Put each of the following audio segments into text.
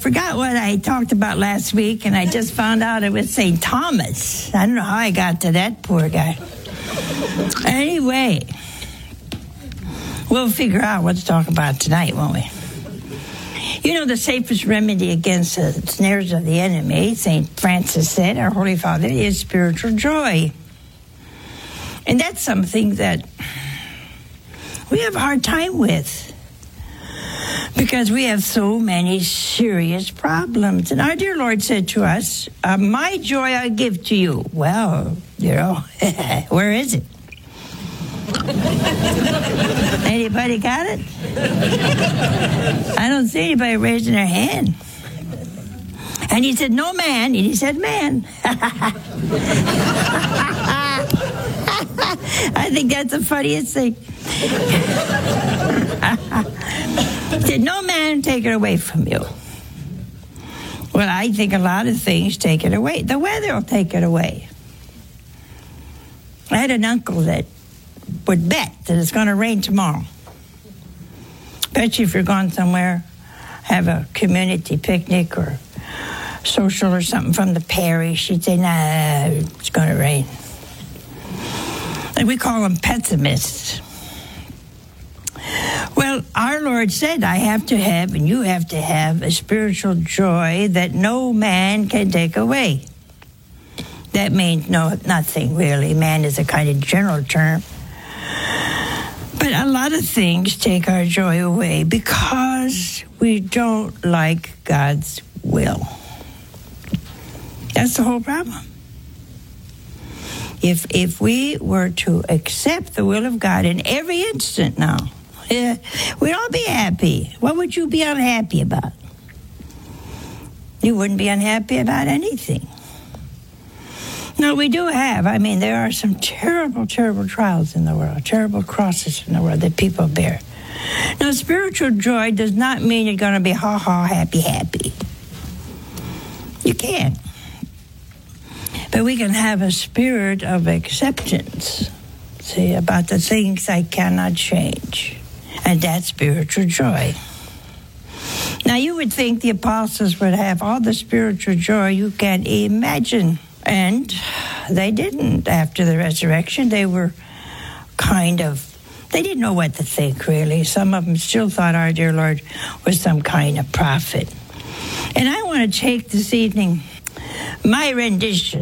forgot what I talked about last week, and I just found out it was St. Thomas. I don't know how I got to that poor guy. Anyway, we'll figure out what to talk about tonight, won't we? You know, the safest remedy against the snares of the enemy, St. Francis said, our Holy Father, is spiritual joy. And that's something that we have a hard time with because we have so many serious problems. And our dear Lord said to us, my joy I give to you. Well, you know, where is it? Anybody got it? I don't see anybody raising their hand. And he said, no man. And he said, man. I think that's the funniest thing. He said, no man take it away from you. Well, I think a lot of things take it away. The weather will take it away. I had an uncle that would bet that it's going to rain tomorrow. Bet you if you're going somewhere, have a community picnic or social or something from the parish, he'd say, nah, it's going to rain. And we call them pessimists. Well, our Lord said, I have to have, and you have to have, a spiritual joy that no man can take away. That means nothing, really. Man is a kind of general term. But a lot of things take our joy away because we don't like God's will. That's the whole problem. If we were to accept the will of God in every instant now, we'd all be happy. What would you be unhappy about? You wouldn't be unhappy about anything. No, we do have. I mean, there are some terrible, terrible trials in the world, terrible crosses in the world that people bear. Now, spiritual joy does not mean you're going to be ha-ha, happy, happy. You can't. But we can have a spirit of acceptance, see, about the things I cannot change. And that's spiritual joy. Now, you would think the apostles would have all the spiritual joy you can imagine. And they didn't after the resurrection. They were they didn't know what to think, really. Some of them still thought our dear Lord was some kind of prophet. And I want to take this evening my rendition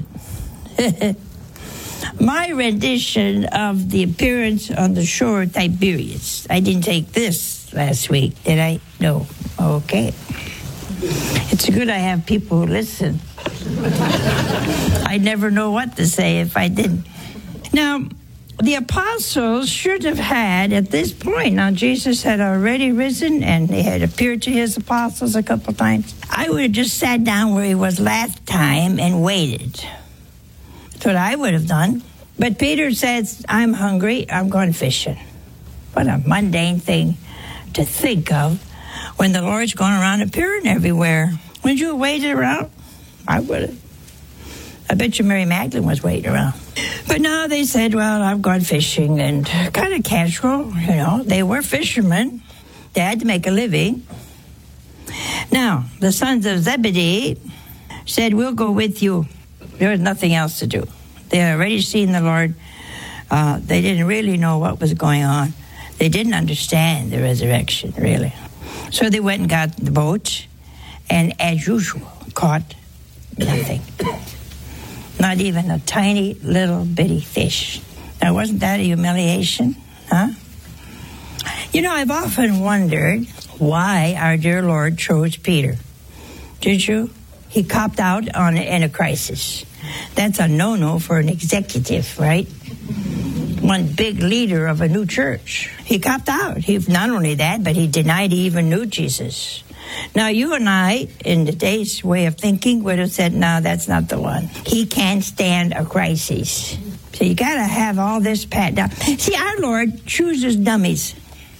of the appearance on the shore of Tiberias. I didn't take this last week, did I? No. Okay. It's good I have people who listen. I'd never know what to say if I didn't. Now, the apostles should have had, at this point, now Jesus had already risen and he had appeared to his apostles a couple times. I would have just sat down where he was last time and waited. That's what I would have done. But Peter says, I'm hungry, I'm going fishing. What a mundane thing to think of when the Lord's going around appearing everywhere. Wouldn't you have waited around? I would have. I bet you Mary Magdalene was waiting around. But now they said, well, I've gone fishing, and kind of casual, you know. They were fishermen. They had to make a living. Now, the sons of Zebedee said, we'll go with you. There was nothing else to do. They had already seen the Lord. They didn't really know what was going on. They didn't understand the resurrection, really. So they went and got the boat, and as usual, caught nothing. Not even a tiny little bitty fish. Now, wasn't that a humiliation? Huh? You know, I've often wondered why our dear Lord chose Peter. Did you? He copped out in a crisis. That's a no-no for an executive, right? One big leader of a new church. He copped out. Not only that, but he denied he even knew Jesus. Now, you and I, in today's way of thinking, would have said, no, that's not the one. He can't stand a crisis. So you got to have all this pat down. See, our Lord chooses dummies.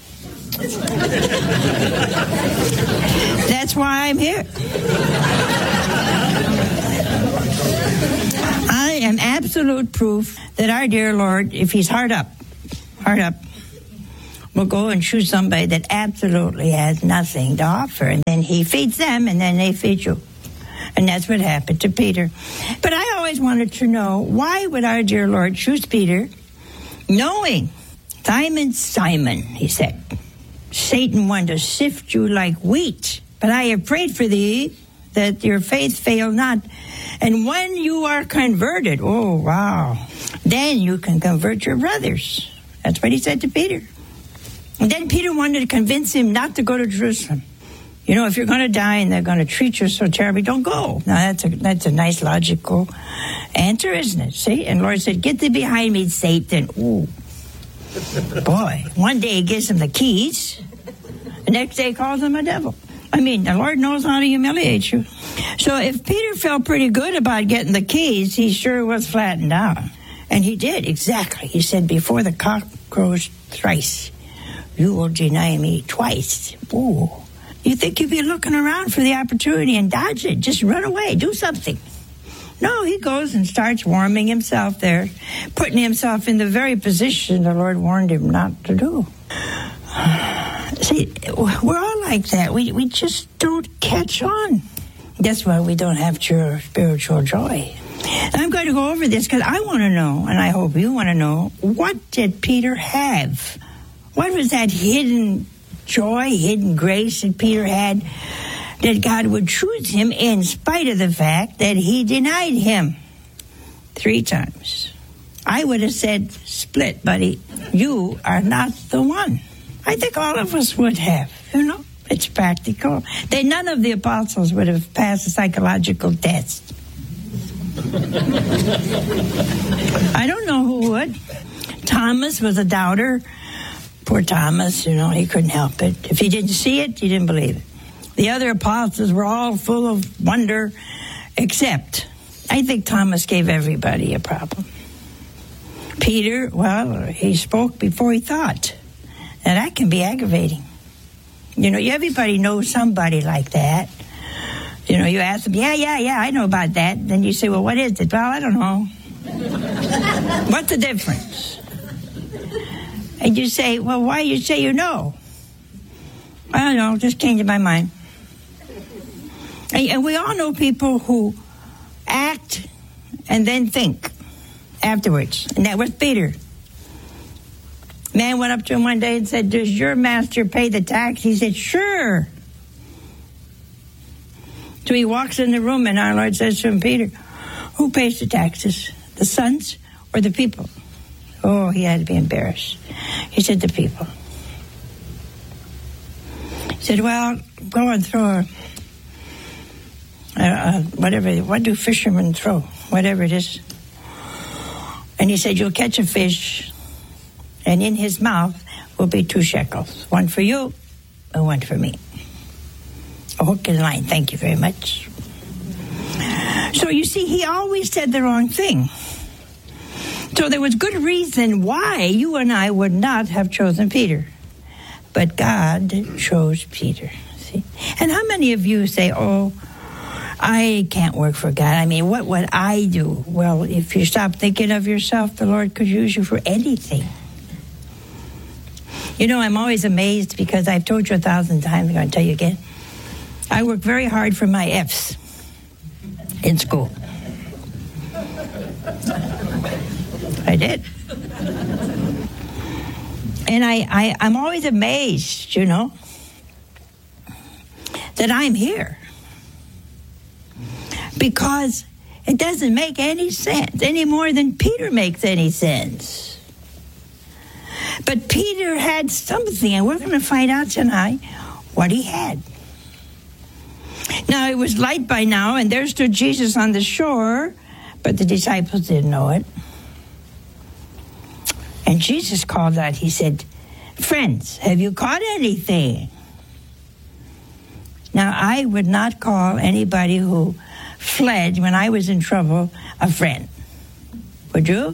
That's why I'm here. I am absolute proof that our dear Lord, if he's hard up, will go and choose somebody that absolutely has nothing to offer. And then he feeds them, and then they feed you. And that's what happened to Peter. But I always wanted to know, why would our dear Lord choose Peter, knowing, Simon, Simon, he said, Satan wanted to sift you like wheat, but I have prayed for thee that your faith fail not. And when you are converted, oh, wow, then you can convert your brothers. That's what he said to Peter. And then Peter wanted to convince him not to go to Jerusalem. You know, if you're going to die and they're going to treat you so terribly, don't go. Now, that's a nice logical answer, isn't it? See? And the Lord said, get thee behind me, Satan. Ooh. Boy, one day he gives him the keys. The next day he calls him a devil. I mean, the Lord knows how to humiliate you. So if Peter felt pretty good about getting the keys, he sure was flattened out. And he did, exactly. He said, before the cock crows thrice, you will deny me twice. Ooh. You think you'd be looking around for the opportunity and dodge it. Just run away. Do something. No, he goes and starts warming himself there, putting himself in the very position the Lord warned him not to do. See, we're all like that. We just don't catch on. That's why we don't have true spiritual joy. I'm going to go over this because I want to know, and I hope you want to know, what did Peter have? What was that hidden joy, hidden grace that Peter had, that God would choose him in spite of the fact that he denied him 3 times? I would have said, split, buddy. You are not the one. I think all of us would have, you know. It's practical. None of the apostles would have passed a psychological test. I don't know who would. Thomas was a doubter. Poor Thomas, you know, he couldn't help it. If he didn't see it, he didn't believe it. The other apostles were all full of wonder, except I think Thomas gave everybody a problem. Peter, well, he spoke before he thought. And that can be aggravating. You know, everybody knows somebody like that. You know, you ask them, yeah, I know about that. Then you say, well, what is it? Well, I don't know. What's the difference? And you say, well, why you say you know? I don't know, just changed my mind. And we all know people who act and then think afterwards. And that was Peter. Man went up to him one day and said, does your master pay the tax? He said, sure. So he walks in the room and our Lord says to him, Peter, who pays the taxes, the sons or the people? Oh, he had to be embarrassed. He said, the people. He said, well, go and throw whatever, what do fishermen throw? Whatever it is. And he said, you'll catch a fish, and in his mouth will be 2 shekels. One for you and one for me. A hook and line. Thank you very much. So you see, he always said the wrong thing. So there was good reason why you and I would not have chosen Peter. But God chose Peter. See? And how many of you say, oh, I can't work for God. I mean, what would I do? Well, if you stop thinking of yourself, the Lord could use you for anything. You know, I'm always amazed because I've told you 1,000 times, I'm going to tell you again. I worked very hard for my F's in school. I did. And I'm always amazed, you know, that I'm here. Because it doesn't make any sense any more than Peter makes any sense. But Peter had something, and we're going to find out tonight what he had. Now, it was light by now, and there stood Jesus on the shore, but the disciples didn't know it. And Jesus called out, he said, friends, have you caught anything? Now, I would not call anybody who fled when I was in trouble a friend. Would you?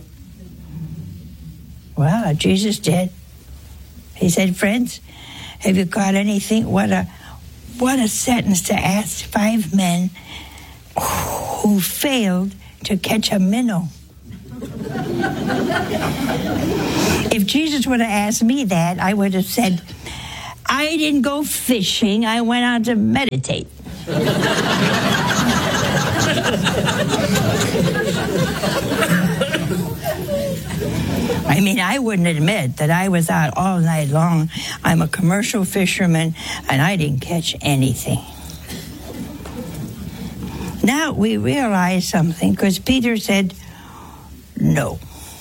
Well, Jesus did. He said, friends, have you caught anything? What a sentence to ask 5 men who failed to catch a minnow. If Jesus would have asked me that, I would have said, I didn't go fishing, I went out to meditate. I mean, I wouldn't admit that I was out all night long. I'm a commercial fisherman, and I didn't catch anything. Now we realize something, because Peter said, no.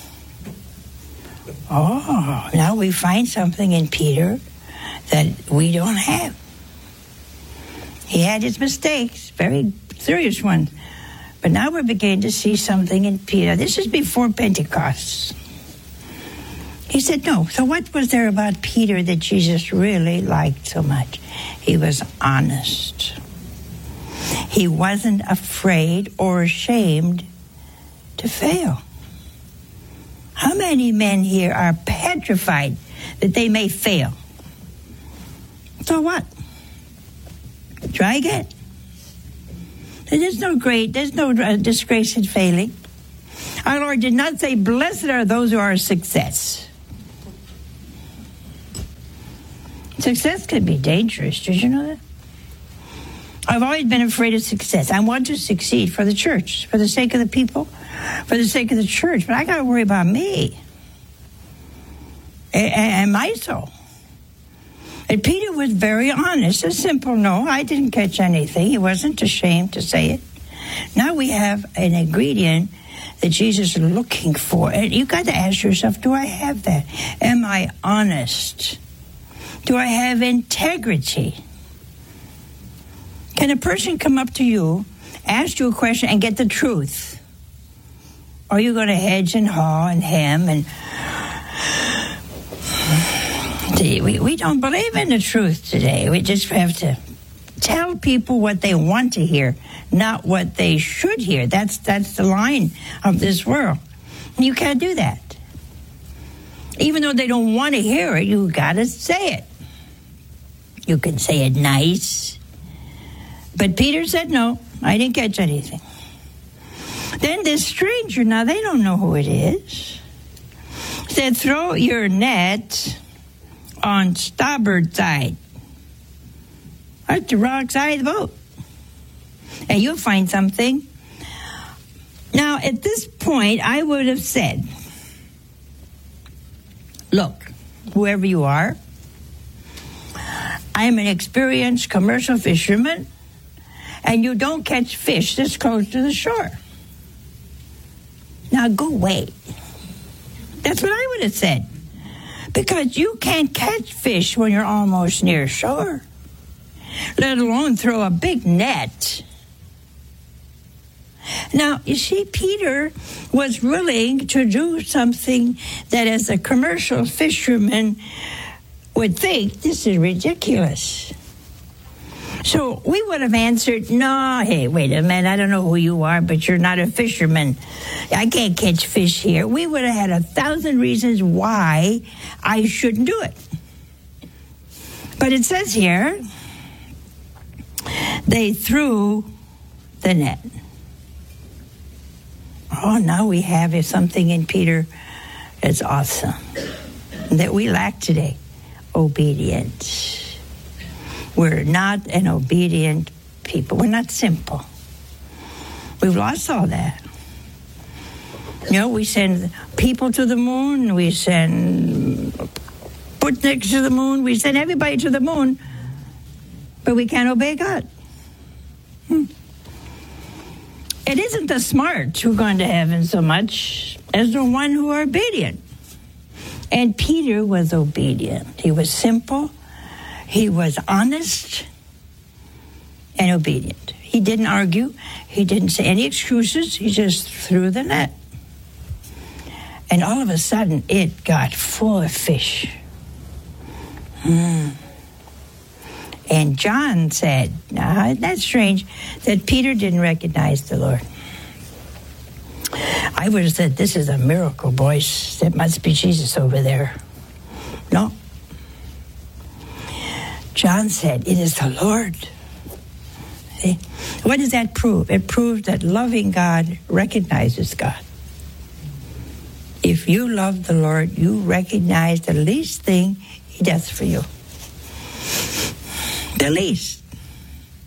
Oh, now we find something in Peter that we don't have. He had his mistakes, very serious ones. But now we're beginning to see something in Peter. This is before Pentecost. He said, no. So what was there about Peter that Jesus really liked so much? He was honest. He wasn't afraid or ashamed to fail. How many men here are petrified that they may fail? So what? Try again. There's no disgrace in failing. Our Lord did not say, blessed are those who are a success. Success can be dangerous. Did you know that? I've always been afraid of success. I want to succeed for the church, for the sake of the people, for the sake of the church. But I got to worry about me and my soul. And Peter was very honest. A simple no, I didn't catch anything. He wasn't ashamed to say it. Now we have an ingredient that Jesus is looking for. And you got to ask yourself, do I have that? Am I honest? Do I have integrity? Can a person come up to you, ask you a question, and get the truth? Or are you going to hedge and haw and hem and... See, we don't believe in the truth today. We just have to tell people what they want to hear, not what they should hear. That's the line of this world. And you can't do that. Even though they don't want to hear it, you got to say it. You can say it nice. But Peter said, no, I didn't catch anything. Then this stranger, now they don't know who it is, said, throw your net on starboard side. That's the wrong side of the boat. And you'll find something. Now, at this point, I would have said, look, whoever you are, I am an experienced commercial fisherman, and you don't catch fish this close to the shore. Now go away. That's what I would have said. Because you can't catch fish when you're almost near shore, let alone throw a big net. Now, you see, Peter was willing to do something that as a commercial fisherman would think, this is ridiculous. So we would have answered, no, hey, wait a minute, I don't know who you are, but you're not a fisherman. I can't catch fish here. We would have had 1,000 reasons why I shouldn't do it. But it says here, they threw the net. Oh, now we have something in Peter that's awesome, that we lack today, obedience. We're not an obedient people. We're not simple. We've lost all that. You know, we send people to the moon. We send Sputniks to the moon. We send everybody to the moon. But we can't obey God. It isn't the smart who are going to heaven so much as the one who are obedient. And Peter was obedient. He was simple. He was honest and obedient. He didn't argue. He didn't say any excuses. He just threw the net. And all of a sudden, it got full of fish. And John said, now, isn't that strange that Peter didn't recognize the Lord? I would have said, this is a miracle, boys. It must be Jesus over there. No. John said, it is the Lord. See? What does that prove? It proves that loving God recognizes God. if you love the Lord, you recognize the least thing He does for you. The least.